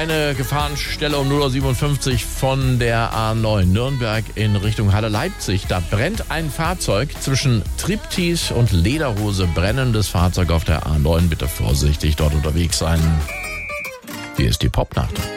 eine Gefahrenstelle um 0:57 Uhr von der A9 Nürnberg in Richtung Halle Leipzig. Da brennt ein Fahrzeug zwischen Triptis und Lederhose. Brennendes Fahrzeug auf der A9. Bitte vorsichtig dort unterwegs sein. Hier ist die Popnacht.